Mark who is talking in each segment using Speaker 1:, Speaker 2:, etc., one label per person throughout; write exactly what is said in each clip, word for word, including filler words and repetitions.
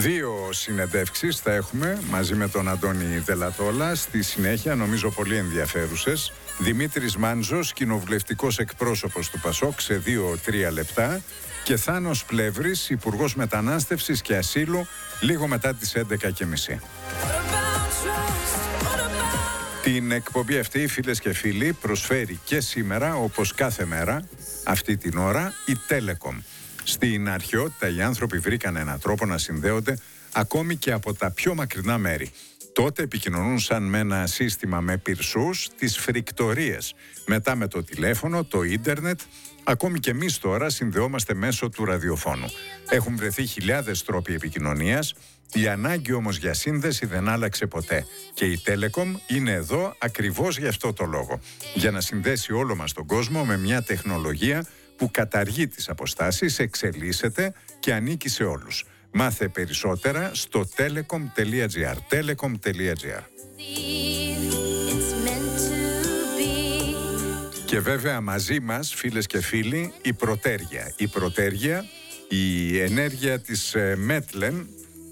Speaker 1: Δύο συνεντεύξεις θα έχουμε μαζί με τον Αντώνη Δελατόλα. Στη συνέχεια, νομίζω πολύ ενδιαφέρουσες. Δημήτρης Μάντζος, κοινοβουλευτικός εκπρόσωπος του ΠΑΣΟΚ, σε δύο τρία λεπτά. Και Θάνος Πλεύρης, Υπουργός Μετανάστευσης και Ασύλου, λίγο μετά τις έντεκα και μισή. Την εκπομπή αυτή, φίλες και φίλοι, προσφέρει και σήμερα, όπως κάθε μέρα, αυτή την ώρα, η Telecom. Στην αρχαιότητα οι άνθρωποι βρήκαν έναν τρόπο να συνδέονται ακόμη και από τα πιο μακρινά μέρη. Τότε επικοινωνούσαν με ένα σύστημα με πυρσούς, τις φρικτορίες. Μετά με το τηλέφωνο, το ίντερνετ, ακόμη και εμείς τώρα συνδεόμαστε μέσω του ραδιοφώνου. Έχουν βρεθεί χιλιάδες τρόποι επικοινωνίας, η ανάγκη όμως για σύνδεση δεν άλλαξε ποτέ. Και η Telecom είναι εδώ ακριβώς γι' αυτό το λόγο. Για να συνδέσει όλο μας τον κόσμο με μια τεχνολογία που καταργεί τις αποστάσεις, εξελίσσεται και ανήκει σε όλους. Μάθε περισσότερα στο telecom.gr. telecom.gr. Και βέβαια μαζί μας, φίλες και φίλοι, η Πρωτέργεια. Η Πρωτέργεια, η ενέργεια της ε, Μέτλεν,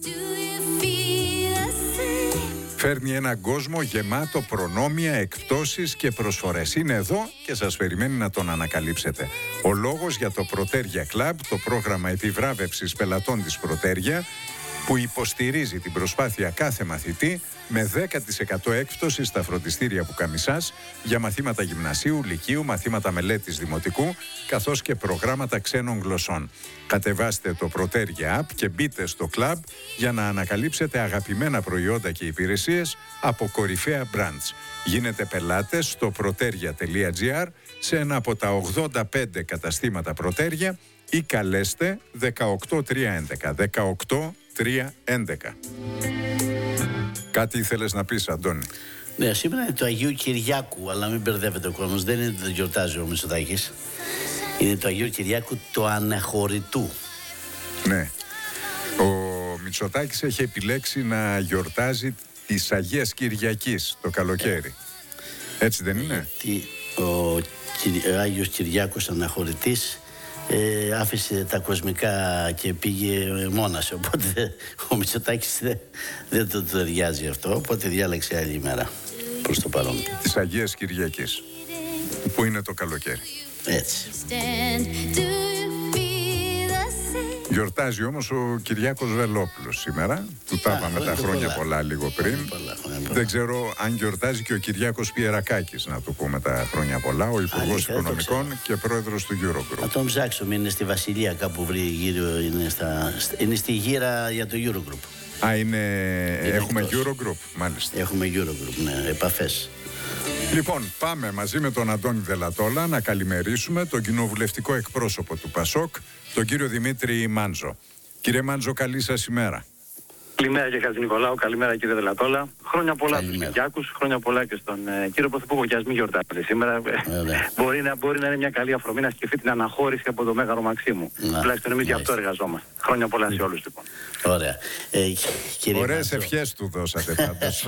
Speaker 1: φέρνει έναν κόσμο γεμάτο προνόμια, εκπτώσεις και προσφορές. Είναι εδώ και σας περιμένει να τον ανακαλύψετε. Ο λόγος για το Πρωτέργεια Club, το πρόγραμμα επιβράβευσης πελατών της Πρωτέργεια, που υποστηρίζει την προσπάθεια κάθε μαθητή με δέκα τοις εκατό έκπτωση στα φροντιστήρια Πουκαμισάς για μαθήματα γυμνασίου, λυκείου, μαθήματα μελέτης δημοτικού, καθώς και προγράμματα ξένων γλωσσών. Κατεβάστε το Πρωτέργεια App και μπείτε στο κλαμπ για να ανακαλύψετε αγαπημένα προϊόντα και υπηρεσίες από κορυφαία brands. Γίνετε πελάτες στο πρωτέργεια.gr σε ένα από τα ογδόντα πέντε καταστήματα Πρωτέργεια ή καλέστε δεκαοκτώ τρία έντεκα. δεκαοκτώ τρία έντεκα. Κάτι ήθελες να πεις, Αντώνη?
Speaker 2: Ναι, σήμερα είναι το Αγίου Κυριάκου, αλλά μην μπερδεύεται ο κόσμος. Δεν είναι το γιορτάζει ο Μητσοτάκης. Είναι το Αγίου Κυριάκου του Αναχωρητού.
Speaker 1: Ναι. Ο Μητσοτάκης έχει επιλέξει να γιορτάζει τις Αγίας Κυριακής το καλοκαίρι. Έτσι δεν είναι?
Speaker 2: Τι, ο, ο Άγιος Κυριάκος Αναχωρητής Ε, άφησε τα κοσμικά και πήγε μόνας, οπότε ο Μητσοτάκης δεν, δεν το ταιριάζει αυτό, οπότε διάλεξε άλλη ημέρα προς το παρόν.
Speaker 1: Της Αγίας Κυριακής, που είναι το καλοκαίρι.
Speaker 2: Έτσι.
Speaker 1: Γιορτάζει όμως ο Κυριάκος Βελόπουλος σήμερα. Του τα είπαμε τα χρόνια πολλά, πολλά λίγο πριν. Πολλά, πολλά, πολλά. Δεν ξέρω αν γιορτάζει και ο Κυριάκος Πιερακάκης, να του πούμε τα χρόνια πολλά. Ο Υπουργός Οικονομικών και πρόεδρος του Eurogroup.
Speaker 2: Να τον ψάξουμε, είναι στη Βασιλεία κάπου βρει γύρω, είναι, στα, είναι στη γύρα για το Eurogroup.
Speaker 1: Α, είναι, είναι έχουμε εκτός. Eurogroup, μάλιστα.
Speaker 2: Έχουμε Eurogroup, ναι, επαφές.
Speaker 1: Λοιπόν, πάμε μαζί με τον Αντώνη Δελατόλα να καλημερίσουμε τον κοινοβουλευτικό εκπρόσωπο του ΠΑΣΟΚ, τον κύριο Δημήτρη Μάντζο. Κύριε Μάντζο, καλή σας ημέρα.
Speaker 3: Καλημέρα και Χατζη Νικολάου, καλημέρα κύριε Δελατόλα. Χρόνια πολλά στους Κυριάκους, χρόνια πολλά και στον ε, κύριο Πρωθυπουργό. Και ας μην γιορτάζετε σήμερα. μπορεί, να, μπορεί να είναι μια καλή αφορμή να σκεφτεί την αναχώρηση από το Μέγαρο Μαξίμου. Τουλάχιστον εμείς γι' αυτό εργαζόμαστε. Χρόνια πολλά σε όλους λοιπόν.
Speaker 2: Ωραία. Ε,
Speaker 1: Ωραίες ευχές του δώσατε πάντως.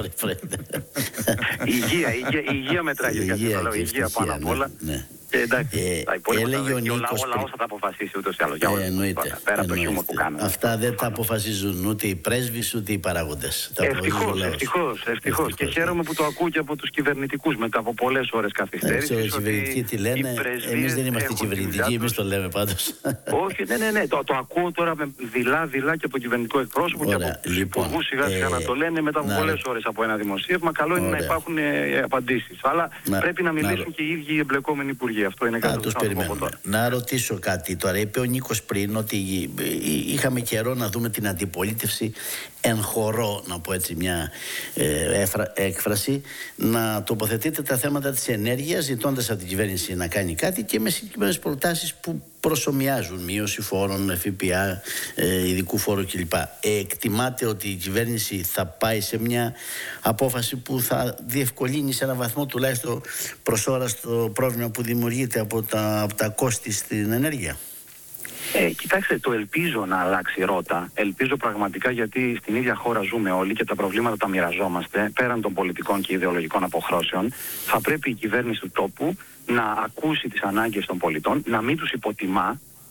Speaker 3: Υγεία, υγεία, υγεία μετράει και Χατζη Νικολάου, υγεία πάνω απ' όλα. Και εντάξει, ε, τα υπόλοιπα τα, όλα, όλα όσα τα αποφασίσει ούτως ή άλλως. Για
Speaker 2: ε, εννοείται,
Speaker 3: πέρα από το χιούμορ που κάνουμε.
Speaker 2: Αυτά δεν τα αποφασίζουν ούτε οι πρέσβεις ούτε οι παράγοντες.
Speaker 3: Ευτυχώς, ευτυχώς, ευτυχώς. Και χαίρομαι που το ακούω και από τους κυβερνητικούς μετά από πολλές ώρες καθυστέρησης.
Speaker 2: Οι κυβερνητικοί τι λένε, εμείς δεν είμαστε κυβερνητικοί, εμείς το λέμε πάντως.
Speaker 3: Όχι, ναι, ναι, ναι, το, το ακούω τώρα με δειλά-δειλά και από το κυβερνητικό εκπρόσωπο και από τους υπουργούς σιγά-σιγά να το λένε μετά από πολλές ώρες από ένα δημοσίευμα. Καλό είναι να υπάρχουν απαντήσεις. Αλλά πρέπει να μιλήσουν και οι ίδιοι οι εμπλεκόμενοι υπουργοί. Αυτό είναι κάτι
Speaker 2: που περιμένουμε. Να ρωτήσω κάτι τώρα. Είπε ο Νίκος πριν ότι είχαμε καιρό να δούμε την αντιπολίτευση εν χορό, να πω έτσι μια ε, έκφραση, να τοποθετείτε τα θέματα της ενέργειας, ζητώντας από την κυβέρνηση να κάνει κάτι και με συγκεκριμένες προτάσεις που προσομοιάζουν, μείωση φόρων, ΦΠΑ, ε, ειδικού φόρου κλπ. Ε, εκτιμάτε ότι η κυβέρνηση θα πάει σε μια απόφαση που θα διευκολύνει σε έναν βαθμό τουλάχιστον προς ώρα το πρόβλημα που δημιουργείται από τα, από τα κόστη στην ενέργεια?
Speaker 3: Ε, κοιτάξτε, το ελπίζω να αλλάξει ρότα. Ελπίζω πραγματικά, γιατί στην ίδια χώρα ζούμε όλοι και τα προβλήματα τα μοιραζόμαστε. Πέραν των πολιτικών και ιδεολογικών αποχρώσεων, θα πρέπει η κυβέρνηση του τόπου να ακούσει τις ανάγκες των πολιτών, να μην τους υποτιμά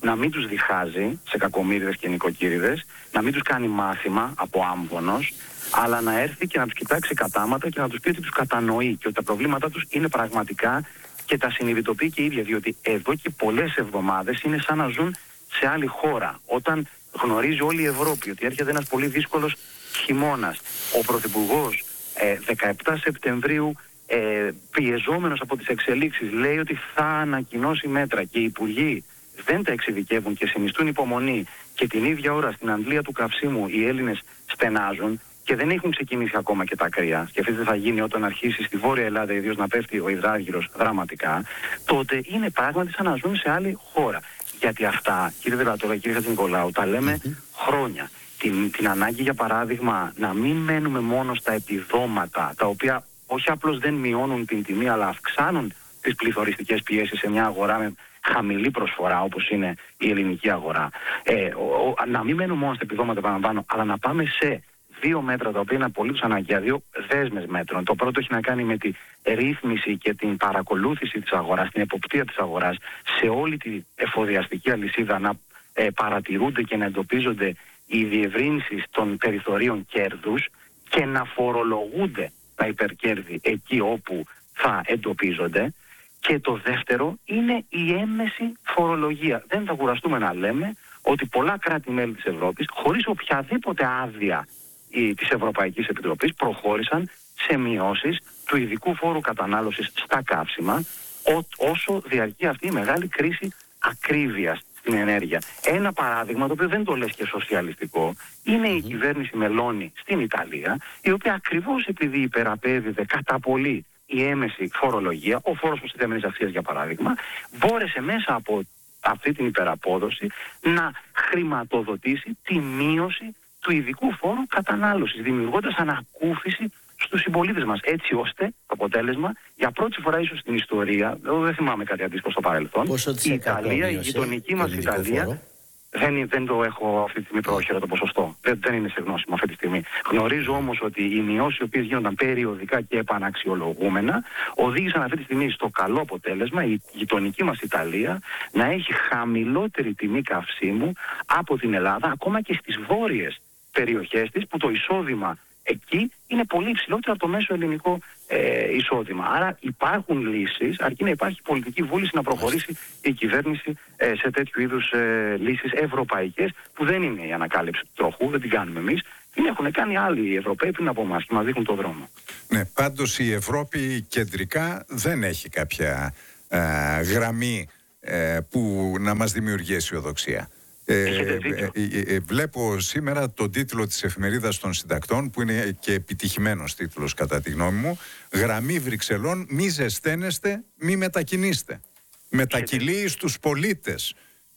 Speaker 3: να μην τους διχάζει σε κακομοίριδες και νοικοκύριδες, να μην τους κάνει μάθημα από άμβονος, αλλά να έρθει και να τους κοιτάξει κατάματα και να τους πει ότι τους κατανοεί και ότι τα προβλήματά τους είναι πραγματικά και τα συνειδητοποιεί και η ίδια, διότι εδώ και πολλές εβδομάδες είναι σαν να ζουν σε άλλη χώρα. Όταν γνωρίζει όλη η Ευρώπη ότι έρχεται ένας πολύ δύσκολος χειμώνας, ο Πρωθυπουργός ε, δεκαεπτά Σεπτεμβρίου ε, πιεζόμενος από τις εξελίξεις λέει ότι θα ανακοινώσει μέτρα και οι υπουργοί δεν τα εξειδικεύουν και συνιστούν υπομονή και την ίδια ώρα στην αντλία του καυσίμου οι Έλληνες στενάζουν και δεν έχουν ξεκινήσει ακόμα και τα κρύα. Σκεφτείτε τι θα γίνει όταν αρχίσει στη Βόρεια Ελλάδα ιδίως να πέφτει ο υδράργυρος δραματικά, τότε είναι πράγματι σαν να ζουν σε άλλη χώρα. Γιατί αυτά, κύριε Δελατόλα, κύριε Χατζηνικολάου, τα λέμε mm-hmm. χρόνια. Την, την ανάγκη, για παράδειγμα, να μην μένουμε μόνο στα επιδόματα, τα οποία όχι απλώς δεν μειώνουν την τιμή, αλλά αυξάνουν τις πληθωριστικές πιέσεις σε μια αγορά με χαμηλή προσφορά, όπως είναι η ελληνική αγορά. Ε, ο, ο, να μην μένουμε μόνο στα επιδόματα, παραπάνω, αλλά να πάμε σε δύο μέτρα τα οποία είναι απολύτως αναγκαία, δύο δέσμες μέτρων. Το πρώτο έχει να κάνει με τη ρύθμιση και την παρακολούθηση της αγοράς, την εποπτεία της αγοράς, σε όλη τη εφοδιαστική αλυσίδα να ε, παρατηρούνται και να εντοπίζονται οι διευρύνσεις των περιθωρίων κέρδους και να φορολογούνται τα υπερκέρδη εκεί όπου θα εντοπίζονται. Και το δεύτερο είναι η έμμεση φορολογία. Δεν θα κουραστούμε να λέμε ότι πολλά κράτη-μέλη της Ευρώπης, χωρίς οποιαδήποτε άδεια της Ευρωπαϊκής Επιτροπής, προχώρησαν σε μειώσεις του ειδικού φόρου κατανάλωσης στα καύσιμα ό, όσο διαρκεί αυτή η μεγάλη κρίση ακρίβειας στην ενέργεια. Ένα παράδειγμα, το οποίο δεν το λες και σοσιαλιστικό, είναι η κυβέρνηση Μελώνη στην Ιταλία, η οποία ακριβώς επειδή υπεραπέδιδε κατά πολύ η έμεση φορολογία, ο φόρος προστιθέμενης αξίας για παράδειγμα, μπόρεσε μέσα από αυτή την υπεραπόδοση να χρηματοδοτήσει τη μείωση του ειδικού φόρου κατανάλωσης, δημιουργώντας ανακούφιση στους συμπολίτες μας. Έτσι ώστε, το αποτέλεσμα, για πρώτη φορά ίσως στην ιστορία, δεν θυμάμαι κάτι αντίστοιχο στο παρελθόν, η Ιταλία, η γειτονική μας Ιταλία, δεν, δεν το έχω αυτή τη στιγμή πρόχειρα το ποσοστό. Δεν, δεν είναι σε γνώση μου αυτή τη στιγμή. Γνωρίζω όμως ότι οι μειώσεις οι οποίες γίνονταν περιοδικά και επαναξιολογούμενα οδήγησαν αυτή τη στιγμή στο καλό αποτέλεσμα η γειτονική μας Ιταλία να έχει χαμηλότερη τιμή καυσίμου από την Ελλάδα, ακόμα και στις βόρειες περιοχές της, που το εισόδημα εκεί είναι πολύ υψηλότερο από το μέσο ελληνικό ε, εισόδημα. Άρα υπάρχουν λύσεις, αρκεί να υπάρχει πολιτική βούληση να προχωρήσει η κυβέρνηση ε, σε τέτοιου είδους ε, λύσεις ευρωπαϊκές, που δεν είναι η ανακάλυψη του τροχού, δεν την κάνουμε εμείς, την έχουν κάνει άλλοι οι Ευρωπαίοι πριν από εμάς και μας δείχνουν τον δρόμο.
Speaker 1: Ναι, πάντως η Ευρώπη κεντρικά δεν έχει κάποια ε, γραμμή ε, που να μας δημιουργεί αισιοδοξία. Ε, ε, ε, ε, βλέπω σήμερα τον τίτλο της Εφημερίδας των Συντακτών, που είναι και επιτυχημένος τίτλος κατά τη γνώμη μου: «Γραμμή Βρυξελών, μη ζεσταίνεστε, μη μετακινήστε». Μετακυλεί στους πολίτες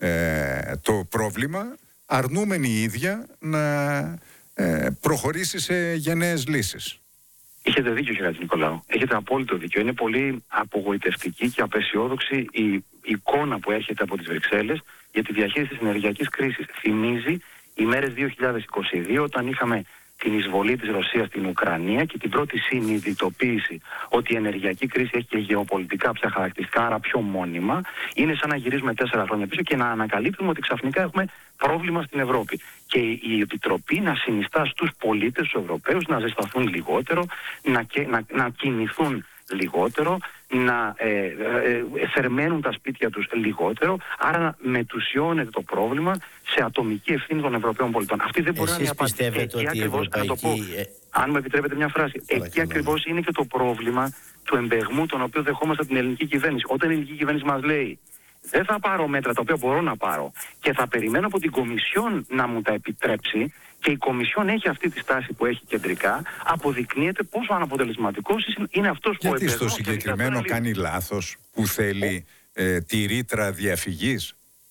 Speaker 1: ε, το πρόβλημα, αρνούμενη η ίδια να ε, προχωρήσει σε γενναίες λύσεις.
Speaker 3: Έχετε δίκιο, κύριε Νικολάου. Έχετε απόλυτο δίκιο. Είναι πολύ απογοητευτική και απεσιόδοξη η εικόνα που έρχεται από τις Βρυξέλλες για τη διαχείριση της ενεργειακής κρίσης. Θυμίζει οι μέρες δύο χιλιάδες είκοσι δύο, όταν είχαμε την εισβολή της Ρωσίας στην Ουκρανία και την πρώτη συνειδητοποίηση ότι η ενεργειακή κρίση έχει και γεωπολιτικά πια χαρακτηριστικά, άρα πιο μόνιμα. Είναι σαν να γυρίζουμε τέσσερα χρόνια πίσω και να ανακαλύπτουμε ότι ξαφνικά έχουμε πρόβλημα στην Ευρώπη. Και η Επιτροπή να συνιστά στους πολίτες, στους Ευρωπαίους, να ζεσταθούν λιγότερο, να, και, να, να κινηθούν λιγότερο, να ε, ε, ε, θερμαίνουν τα σπίτια τους λιγότερο, άρα να μετουσιώνεται το πρόβλημα σε ατομική ευθύνη των Ευρωπαίων πολιτών. Αυτή δεν μπορεί να είναι απάντηση. Εκεί ότι ακριβώς, Ευρωπαϊκή... να το πω, αν μου επιτρέπετε μια φράση, Παρακαλώ. Εκεί ακριβώς είναι και το πρόβλημα του εμπεγμού τον οποίο δεχόμαστε από την ελληνική κυβέρνηση. Όταν η ελληνική κυβέρνηση μας λέει δεν θα πάρω μέτρα τα οποία μπορώ να πάρω και θα περιμένω από την Κομισιόν να μου τα επιτρέψει, και η Κομισιόν έχει αυτή τη στάση που έχει κεντρικά, αποδεικνύεται πόσο αναποτελεσματικός είναι αυτός που...
Speaker 1: Γιατί στο συγκεκριμένο κάνει λάθος που θέλει ε, τη ρήτρα διαφυγής?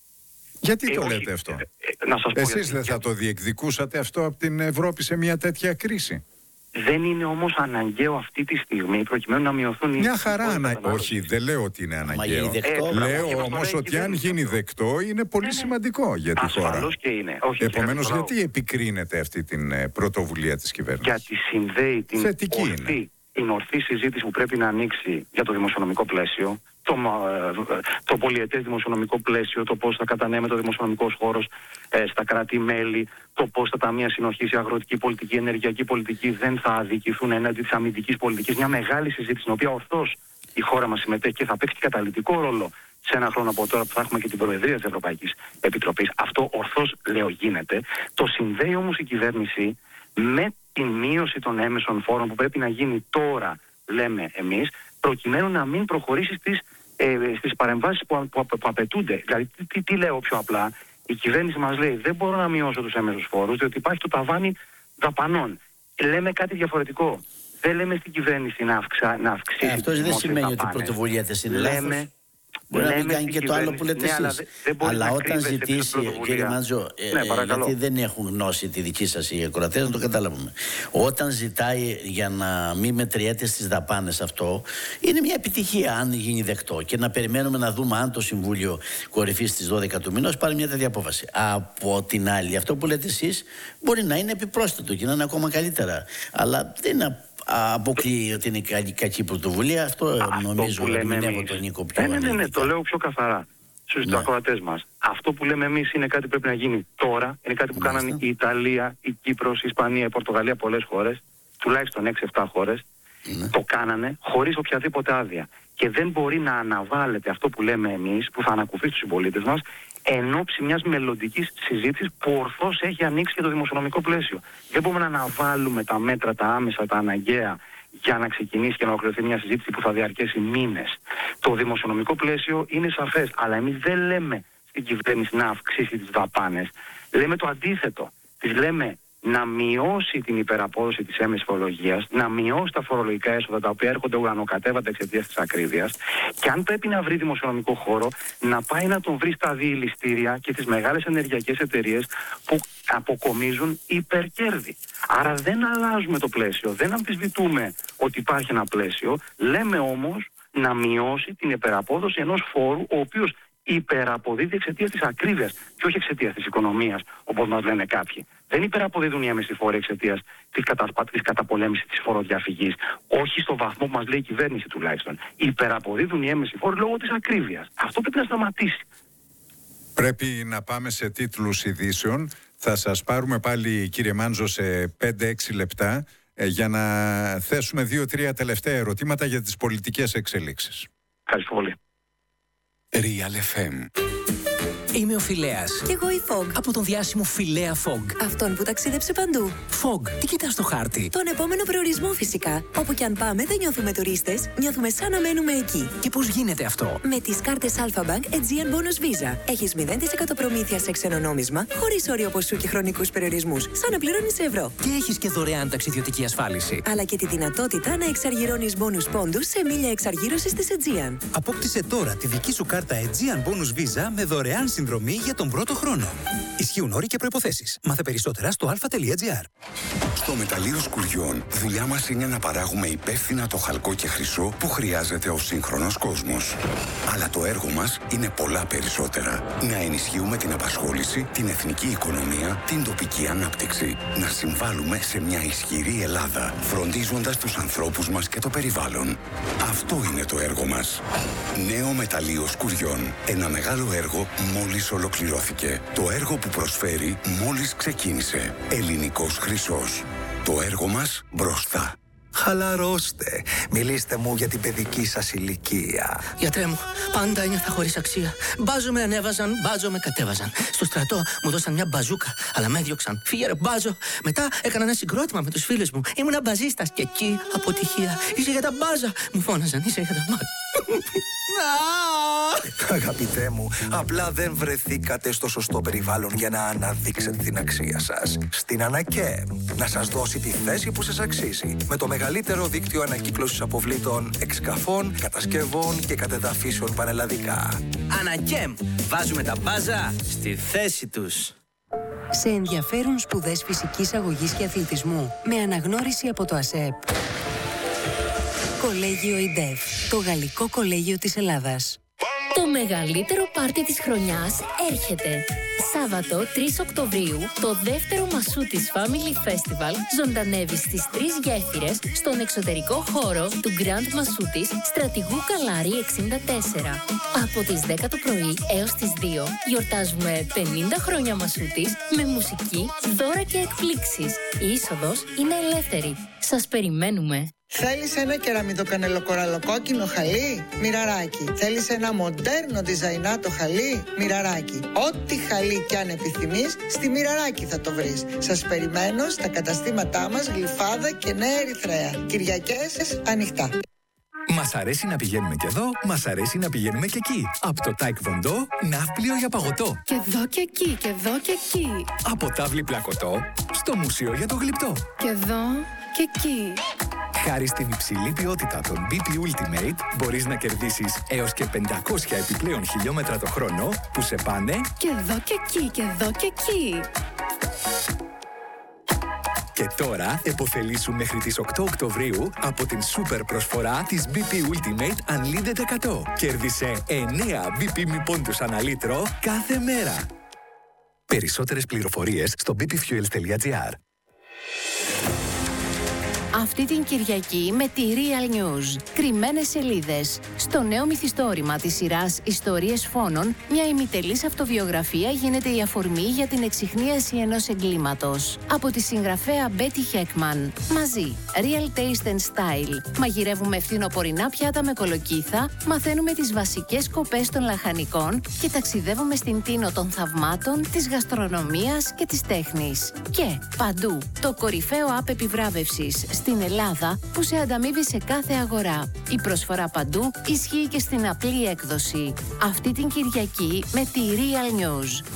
Speaker 1: Γιατί ε, το όχι, λέτε αυτό? Ε, ε, να σας πω. Εσείς δεν θα το διεκδικούσατε αυτό από την Ευρώπη σε μια τέτοια κρίση?
Speaker 3: Δεν είναι όμως αναγκαίο αυτή τη στιγμή προκειμένου να μειωθούν οι...
Speaker 1: Μια χαρά ανα... Όχι, δεν λέω ότι είναι αναγκαίο. Ε, λέω όμως ότι αν γίνει δεκτό είναι πολύ ναι, ναι. σημαντικό για τη χώρα.
Speaker 3: Ασφαλώς και είναι. Όχι,
Speaker 1: επομένως, γιατί επικρίνεται αυτή την πρωτοβουλία της κυβέρνησης?
Speaker 3: Γιατί συνδέει την ορθή, την ορθή συζήτηση που πρέπει να ανοίξει για το δημοσιονομικό πλαίσιο το, το πολυετές δημοσιονομικό πλαίσιο, το πώς θα κατανέμεται ο δημοσιονομικός χώρος ε, στα κράτη-μέλη, το πώς τα ταμεία συνοχής, η αγροτική πολιτική, η ενεργειακή πολιτική δεν θα αδικηθούν έναντι της αμυντικής πολιτικής. Μια μεγάλη συζήτηση, στην οποία ορθώς η χώρα μας συμμετέχει και θα παίξει καταλυτικό ρόλο σε ένα χρόνο από τώρα που θα έχουμε και την Προεδρία της Ευρωπαϊκής Επιτροπής. Αυτό ορθώς, λέω, γίνεται. Το συνδέει όμως η κυβέρνηση με την μείωση των έμεσων φόρων που πρέπει να γίνει τώρα, λέμε εμείς, προκειμένου να μην προχωρήσει στις, ε, στις παρεμβάσεις που, που, που απαιτούνται. Δηλαδή, τι, τι, τι λέω πιο απλά, η κυβέρνηση μας λέει δεν μπορώ να μειώσω τους έμεσους φόρους, διότι υπάρχει το ταβάνι δαπανών. Λέμε κάτι διαφορετικό. Δεν λέμε στην κυβέρνηση να, αυξα, να αυξήσει.
Speaker 2: Αυτό δεν σημαίνει δαπάνες. Ότι η πρωτοβουλία της είναι λάθος. Λέμε, Μπορεί να μην κάνει και το άλλο που λέτε ναι, εσείς. Αλλά, δε, αλλά όταν ζητήσει, κύριε Μάντζο, ναι, ε, γιατί δεν έχουν γνώση τη δική σας οι ακροατές, να το καταλάβουμε. Όταν ζητάει για να μην μετριέται στις δαπάνες αυτό, είναι μια επιτυχία αν γίνει δεκτό. Και να περιμένουμε να δούμε αν το Συμβούλιο Κορυφής στις δώδεκα του μηνός πάρει μια τέτοια απόφαση. Από την άλλη, αυτό που λέτε εσείς μπορεί να είναι επιπρόσθετο και να είναι ακόμα καλύτερα. Αλλά δεν είναι. Αποκλείει ότι είναι κακή, κακή πρωτοβουλία. Αυτό, αυτό νομίζω ότι ερμηνεύω τον Νίκο πιο
Speaker 3: ναι, ναι, ναι, το λέω πιο καθαρά στους ναι. ακροατές μας. Αυτό που λέμε εμείς είναι κάτι που πρέπει να γίνει τώρα. Είναι κάτι που Μάλιστα. κάνανε η Ιταλία, η Κύπρος, η Ισπανία, η Πορτογαλία, πολλές χώρες, τουλάχιστον έξι εφτά χώρες. Ναι. Το κάνανε χωρίς οποιαδήποτε άδεια. Και δεν μπορεί να αναβάλλεται αυτό που λέμε εμείς, που θα ανακουφίσει τους συμπολίτες μας, εν ώψη μιας μελλοντικής συζήτησης που ορθώς έχει ανοίξει και το δημοσιονομικό πλαίσιο. Δεν μπορούμε να αναβάλουμε τα μέτρα, τα άμεσα, τα αναγκαία για να ξεκινήσει και να ολοκληρωθεί μια συζήτηση που θα διαρκέσει μήνες. Το δημοσιονομικό πλαίσιο είναι σαφές, αλλά εμείς δεν λέμε στην κυβέρνηση να αυξήσει τις δαπάνες. Λέμε το αντίθετο. Τις λέμε να μειώσει την υπεραπόδοση της έμεσης φορολογίας, να μειώσει τα φορολογικά έσοδα τα οποία έρχονται ουρανοκατέβατα εξαιτίας της ακρίβειας και αν πρέπει να βρει δημοσιονομικό χώρο, να πάει να τον βρει στα διελιστήρια και τις μεγάλες ενεργειακές εταιρείες που αποκομίζουν υπερκέρδη. Άρα δεν αλλάζουμε το πλαίσιο, δεν αμφισβητούμε ότι υπάρχει ένα πλαίσιο, λέμε όμως να μειώσει την υπεραπόδοση ενός φόρου ο οποίος υπεραποδίδει εξαιτίας της ακρίβειας και όχι εξαιτίας της οικονομίας, όπως μας λένε κάποιοι. Δεν υπεραποδίδουν οι έμεσοι φόροι εξαιτίας της, κατα... της καταπολέμησης της φοροδιαφυγής. Όχι στο βαθμό που μας λέει η κυβέρνηση τουλάχιστον. Υπεραποδίδουν οι έμεσοι φόροι λόγω της ακρίβειας. Αυτό πρέπει να σταματήσει.
Speaker 1: Πρέπει να πάμε σε τίτλους ειδήσεων. Θα σας πάρουμε πάλι, κύριε Μάντζο, σε πέντε έξι λεπτά ε, για να θέσουμε δύο-τρία τελευταία ερωτήματα για τις πολιτικές εξελίξεις.
Speaker 3: Ευχαριστώ πολύ.
Speaker 4: Real εφ εμ. Είμαι ο Φιλέας.
Speaker 5: Κι εγώ η Fog.
Speaker 4: Από τον διάσημο Φιλέα Fog.
Speaker 5: Αυτόν που ταξίδεψε παντού.
Speaker 4: Fog, τι κοιτάς στο χάρτη?
Speaker 5: Τον επόμενο προορισμό φυσικά. Όπου κι αν πάμε δεν νιώθουμε τουρίστες, νιώθουμε σαν να μένουμε εκεί.
Speaker 4: Και πώς γίνεται αυτό?
Speaker 5: Με τις κάρτες Alphabank Aegean Bonus Visa. Έχεις μηδέν τοις εκατό προμήθεια σε ξένο νόμισμα, χωρίς όριο ποσού και χρονικούς περιορισμούς. Σαν να πληρώνεις ευρώ.
Speaker 4: Και έχεις και δωρεάν ταξιδιωτική ασφάλιση.
Speaker 5: Αλλά και τη δυνατότητα να εξαργυρώνεις bonus πόντους σε μίλια εξαργύρωσης της Aegean.
Speaker 6: Απόκτησε τώρα τη δική σου κάρτα Aegean Bonus Visa με δωρεάν συνδρομή για τον πρώτο χρόνο. Ισχύουν όροι και προϋποθέσεις. Μάθε περισσότερα στο αλφα τελεία τζι άρ.
Speaker 7: Στο μεταλλείο Σκουριών, δουλειά μας είναι να παράγουμε υπεύθυνα το χαλκό και χρυσό που χρειάζεται ο σύγχρονος κόσμος. Αλλά το έργο μας είναι πολλά περισσότερα. Να ενισχύουμε την απασχόληση, την εθνική οικονομία, την τοπική ανάπτυξη. Να συμβάλλουμε σε μια ισχυρή Ελλάδα, φροντίζοντας τους ανθρώπους μας και το περιβάλλον. Αυτό είναι το έργο μας. Νέο μεταλλείο Σκουριών. Ένα μεγάλο έργο μόλις ολοκληρώθηκε. Το έργο που προσφέρει μόλις ξεκίνησε. Ελληνικός χρυσός. Το έργο μας μπροστά.
Speaker 8: Χαλαρώστε. Μιλήστε μου για την παιδική σας ηλικία.
Speaker 9: Γιατρέ μου, πάντα ένιωθα χωρίς αξία. Μπάζο με ανέβαζαν, μπάζο με κατέβαζαν. Στο στρατό μου δώσαν μια μπαζούκα, αλλά με έδιωξαν. Φύγε ρε μπάζο. Μετά έκανα ένα συγκρότημα με τους φίλους μου. Ήμουνα μπαζίστας και εκεί αποτυχία. Είσαι για τα μπάζα. Μου φώναζαν, είσαι για τα μπάζα.
Speaker 8: Αγαπητέ μου, απλά δεν βρεθήκατε στο σωστό περιβάλλον για να αναδείξετε την αξία σας. Στην Ανακέ, να σας δώσει τη θέση που σας αξίζει. Με το μεγαλύτερο δίκτυο ανακύκλωσης αποβλήτων, εξκαφών, κατασκευών και κατεδαφίσεων πανελλαδικά.
Speaker 9: Ανακέμ, βάζουμε τα μπάζα στη θέση τους.
Speaker 10: Σε ενδιαφέρουν σπουδές φυσικής αγωγής και αθλητισμού με αναγνώριση από το ΑΣΕΠ. Κολέγιο ΙΝΤΕΦ, το Γαλλικό Κολέγιο της Ελλάδας.
Speaker 11: Το μεγαλύτερο πάρτι της χρονιάς έρχεται. Σάββατο τρεις Οκτωβρίου, το δεύτερο Μασούτης Family Festival ζωντανεύει στις τρεις γέφυρες στον εξωτερικό χώρο του Grand Μασούτης Στρατηγού Καλάρη εξήντα τέσσερα. Από τις δέκα το πρωί έως τις δύο γιορτάζουμε πενήντα χρόνια Μασούτης με μουσική, δώρα και εκπλήξεις. Η είσοδος είναι ελεύθερη. Σας περιμένουμε.
Speaker 12: Θέλεις ένα κεραμιδοκανελοκοραλοκόκκινο χαλί? Μοιραράκι. Θέλεις ένα μοντέρνο διζαϊνάτο χαλί? Μοιραράκι. Ό,τι χαλί κι αν επιθυμείς, στη Μοιραράκι θα το βρεις. Σας περιμένω στα καταστήματά μας Γλυφάδα και Νέα Ερυθρέα. Κυριακές ανοιχτά.
Speaker 13: Μας αρέσει να πηγαίνουμε και εδώ, μας αρέσει να πηγαίνουμε και εκεί. Από το Taekwondo, ναύπλιο για παγωτό.
Speaker 14: Και εδώ και εκεί, και εδώ και εκεί.
Speaker 13: Από τάβλη πλακωτό, στο μουσείο για το γλυπτό.
Speaker 14: Και εδώ και εκεί.
Speaker 13: Χάρη στην υψηλή ποιότητα των μπι πι Ultimate, μπορείς να κερδίσεις έως και πεντακόσια επιπλέον χιλιόμετρα το χρόνο που σε πάνε
Speaker 14: και εδώ και εκεί, και εδώ και εκεί.
Speaker 13: Και τώρα επωφελήσου μέχρι τις οκτώ Οκτωβρίου από την σούπερ προσφορά της μπι πι Ultimate Unlimited εκατό. Κέρδισε εννέα μπι πι μη πόντους ανά λίτρο κάθε μέρα. Περισσότερες πληροφορίες στο μπι πι fuels τελεία τζι άρ.
Speaker 10: Αυτή την Κυριακή με τη Real News. Κρυμμένες σελίδες. Στο νέο μυθιστόρημα της σειράς Ιστορίες Φόνων, μια ημιτελής αυτοβιογραφία γίνεται η αφορμή για την εξιχνίαση ενός εγκλήματος. Από τη συγγραφέα Betty Heckman. Μαζί. Real Taste and Style. Μαγειρεύουμε φθινοπορεινά πιάτα με κολοκύθα, μαθαίνουμε τις βασικές κοπές των λαχανικών και ταξιδεύουμε στην τίνο των θαυμάτων, της γαστρονομίας και της τέχνης. Και παντού το κορυφαίο app επιβράβευσης στην Ελλάδα που σε ανταμείβει σε κάθε αγορά. Η προσφορά παντού ισχύει και στην απλή έκδοση. Αυτή την Κυριακή με τη Real News.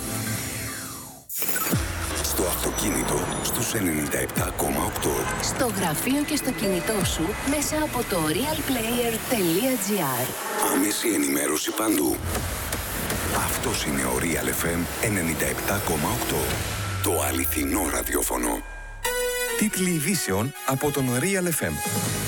Speaker 7: Στο αυτοκίνητο στους ενενήντα επτά κόμμα οκτώ.
Speaker 10: Στο γραφείο και στο κινητό σου μέσα από το realplayer τελεία τζι άρ.
Speaker 7: Άμεση ενημέρωση παντού. Αυτός είναι ο Real εφ εμ ενενήντα επτά κόμμα οκτώ. Το αληθινό ραδιόφωνο.
Speaker 15: Τίτλοι ειδήσεων από τον Real εφ εμ.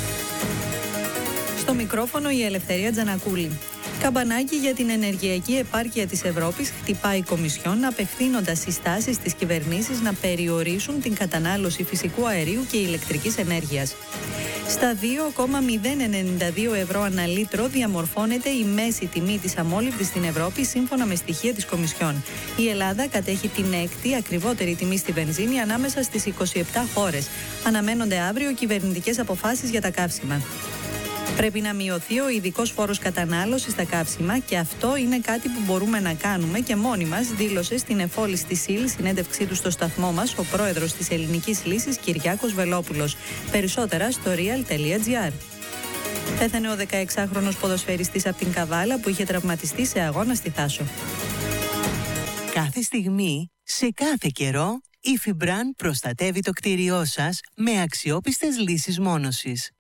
Speaker 16: Στο μικρόφωνο η Ελευθερία Τζανακούλη. Καμπανάκι για την ενεργειακή επάρκεια της Ευρώπης χτυπάει η Κομισιόν, απευθύνοντας συστάσεις στις κυβερνήσεις να περιορίσουν την κατανάλωση φυσικού αερίου και ηλεκτρικής ενέργειας. Στα δύο κόμμα μηδέν ενενήντα δύο ευρώ ανά λίτρο διαμορφώνεται η μέση τιμή της αμόλυβδης στην Ευρώπη σύμφωνα με στοιχεία της Κομισιόν. Η Ελλάδα κατέχει την έκτη ακριβότερη τιμή στη βενζίνη ανάμεσα στις είκοσι επτά χώρες. Αναμένονται αύριο κυβερνητικές αποφάσεις για τα καύσιμα. Πρέπει να μειωθεί ο ειδικός φόρος κατανάλωσης στα καύσιμα και αυτό είναι κάτι που μπορούμε να κάνουμε και μόνοι μας, δήλωσε στην εφόλη στη ΣΥΛ συνέντευξή του στο σταθμό μας ο πρόεδρος της Ελληνικής Λύσης Κυριάκος Βελόπουλος. Περισσότερα στο real τελεία τζι άρ. Πέθανε ο δεκαεξάχρονος ποδοσφαιριστής από την Καβάλα που είχε τραυματιστεί σε αγώνα στη Θάσο.
Speaker 17: Κάθε στιγμή, σε κάθε καιρό, η Φιμπραν προστατεύει το κτίριό σας με αξιόπιστες λύσεις μόνωσης.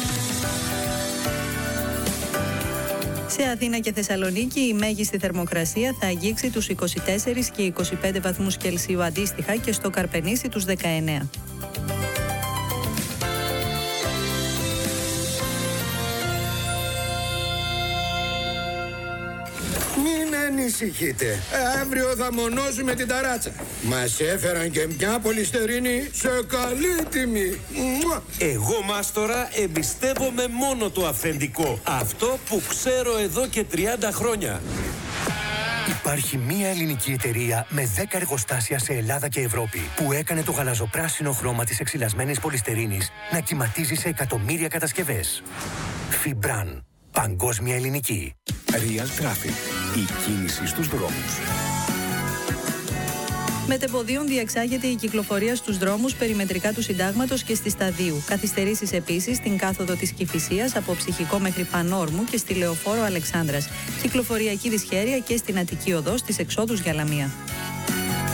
Speaker 16: Σε Αθήνα και Θεσσαλονίκη η μέγιστη θερμοκρασία θα αγγίξει τους είκοσι τέσσερα και είκοσι πέντε βαθμούς Κελσίου αντίστοιχα και στο Καρπενήσι τους δεκαεννέα.
Speaker 18: Μην ανησυχείτε. Αύριο θα μονώσουμε την ταράτσα. Μας έφεραν και μια πολυστερίνη σε καλή τιμή.
Speaker 19: Εγώ, μάστορα, εμπιστεύομαι μόνο το αυθεντικό. Αυτό που ξέρω εδώ και τριάντα χρόνια.
Speaker 20: Υπάρχει μία ελληνική εταιρεία με δέκα εργοστάσια σε Ελλάδα και Ευρώπη που έκανε το γαλαζοπράσινο χρώμα της εξυλασμένης πολυστερίνης να κυματίζει σε εκατομμύρια κατασκευές. Φιμπραν. Παγκόσμια ελληνική.
Speaker 7: Real Traffic. Η κίνηση στους δρόμους.
Speaker 16: Μετεποδίων διεξάγεται η κυκλοφορία στους δρόμους περιμετρικά του Συντάγματος και στη Σταδίου. Καθυστερήσεις επίσης στην κάθοδο της Κηφισίας από Ψυχικό μέχρι Πανόρμου και στη Λεωφόρο Αλεξάνδρας. Κυκλοφοριακή δυσχέρεια και στην Αττική Οδό στις εξόδους για Λαμία.